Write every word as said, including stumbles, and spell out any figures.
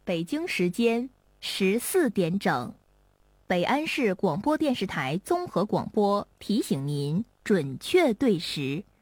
北京时间十四点整，北安市广播电视台综合广播提醒您准确对时。